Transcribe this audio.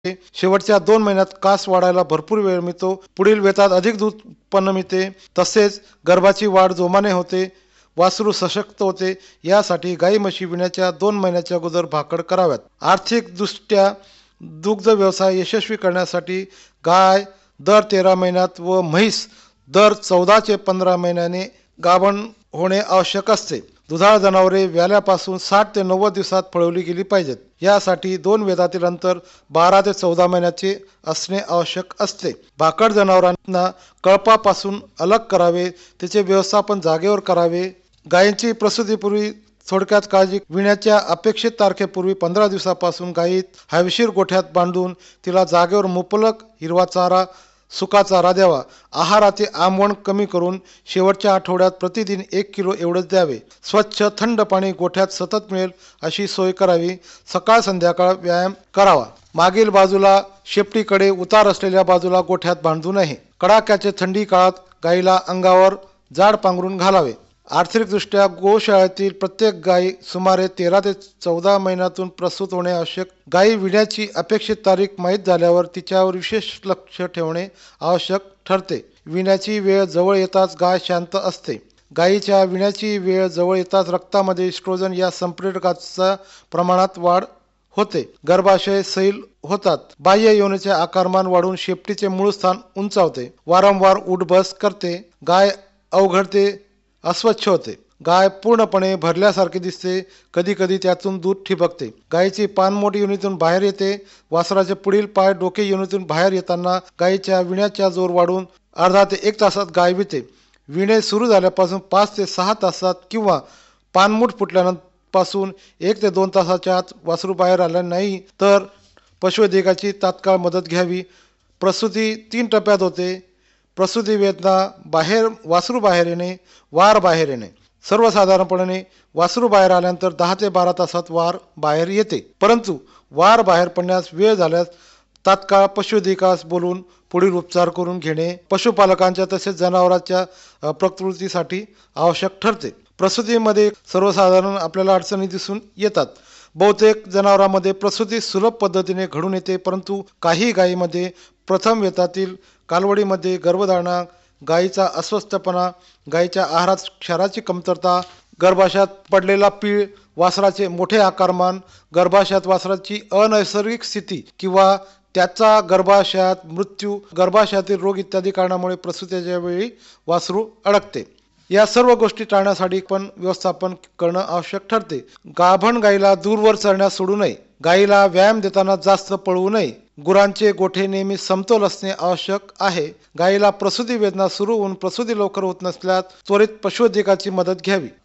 शेवटच्या 2 महिन्यात कास वाढायला भरपूर वेळ मिळतो. पुढील वेतात अधिक दूध उत्पन्न मिळते. तसेच गर्भाची वाढ जोमाने होते. वासरू सशक्त होते. यासाठी गाई म्हशी विण्याच्या 2 महिन्याच्या अगोदर भाकड कराव्यात. आर्थिकदृष्ट्या दुग्ध व्यवसाय यशस्वी करण्यासाठी गाय दर 13 महिन्यात व म्हैस दर 14 ते 15 महिन्याने गाभण होणे आवश्यक असते. दुधाळ जनावरे व्याल्यापासून 60 ते 90 दिवसात पळवली गेली पाहिजेत. यासाठी 2 वेतातील अंतर 12 ते 14 महिन्याचे असणे आवश्यक असते. भाकड जनावरांना कळपापासून अलग करावे. त्याचे व्यवस्थापन जागेवर करावे. गायींची प्रसूतीपूर्वी थोडक्यात काळजी. विण्याच्या अपेक्षित तारखेपूर्वी 15 दिवसापासून गायीत हवेशीर गोठ्यात बांधून तिला जागेवर मुबलक हिरवा चारा, सुका चारा द्यावा. आहाराचे आंबवण कमी करून शेवटच्या आठवड्यात प्रतिदिन 1 किलो एवढेच द्यावे. स्वच्छ थंड पाणी गोठ्यात सतत मिळेल अशी सोय करावी. सकाळ संध्याकाळ व्यायाम करावा. मागील बाजूला शेपटीकडे उतार असलेल्या बाजूला गोठ्यात बांधू नये. कडाक्याच्या थंडी काळात गायीला अंगावर जाड पांघरून घालावे. आर्थिकदृष्ट्या गोशाळेतील प्रत्येक गायी सुमारे 13 ते 14 महिन्यातून प्रसूत होणे आवश्यक. गायी विण्याची अपेक्षित तारीख माहीत झाल्यावर तिच्यावर विशेष लक्ष ठेवणे आवश्यक ठरते. विण्याची वेळ जवळ येताच गाय शांत असते. गायीच्या विण्याची वेळ जवळ येताच रक्तामध्ये इस्ट्रोजन या संप्रेरकाच्या प्रमाणात वाढ होते. गर्भाशय सैल होतात. बाह्य योनीचे आकारमान वाढून शेपटीचे मूळ स्थान उंचावते. वारंवार उठबस करते. गाय अवघडते, अस्वच्छ होते. गाय पूर्णपणे भरल्यासारखे दिसते. कधी कधी त्यातून दूध ठिबकते. गायीची पानमोट योनीतून बाहेर येते. वासराचे पुढील पाय डोके योनीतून बाहेर येताना गायीच्या विण्याचा जोर वाढून अर्धा ते 1 तासात गाय विते. विणे सुरू झाल्यापासून 5 ते 6 तासात किंवा पानमूठ फुटल्यापासून 1 ते 2 तासाच्या आत वासरू बाहेर आले नाही तर पशुवैद्यकाची तात्काळ मदत घ्यावी. प्रसूती 3 टप्प्यात होते. प्रसूती वेदना, वासरू बाहेर येणे, वार बाहेर येणे. सर्वसाधारणपणे वासरू बाहेर आल्यानंतर 10 ते 12 तासात वार बाहेर येते. परंतु वार बाहेर पडण्यास वेळ झाल्यास तात्काळ पशुवैद्यकास बोलून पुढील उपचार करून घेणे पशुपालकांच्या तसेच जनावरांच्या प्रकृतीसाठी आवश्यक ठरते. प्रसूतीमध्ये सर्वसाधारण आपल्याला अडचणी दिसून येतात. बहुतेक जनावरांमध्ये प्रसूती सुलभ पद्धतीने घडून येते. परंतु काही गायीमध्ये प्रथम वेतातील कालवडीमध्ये गर्भधारणा, गायीचा अस्वस्थपणा, गायीच्या आहारात क्षाराची कमतरता, गर्भाशयात पडलेला पीळ, वासराचे मोठे आकारमान, गर्भाशयात वासराची अनैसर्गिक स्थिती किंवा त्याचा गर्भाशयात मृत्यू, गर्भाशयातील रोग इत्यादी कारणामुळे प्रसूतीच्या वेळी वासरू अडकते. या सर्व गोष्टी टाळण्यासाठी पण व्यवस्थापन करणं आवश्यक ठरते. गाभण गायीला दूरवर चरण्यास सोडू नये. गायीला व्यायाम देताना जास्त पळवू नये. गुरांचे गोठे नेहमी समतोल असणे आवश्यक आहे. गायीला प्रसूती वेदना सुरू होऊन प्रसूती लवकर होत नसल्यास त्वरित पशुवैद्यकाची मदत घ्यावी.